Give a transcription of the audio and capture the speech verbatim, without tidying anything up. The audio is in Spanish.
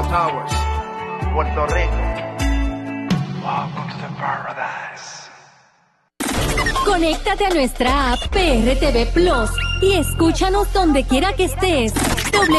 Towers, Puerto Rico. Welcome to the paradise. Conéctate a nuestra app P R T V Plus y escúchanos donde quiera que estés.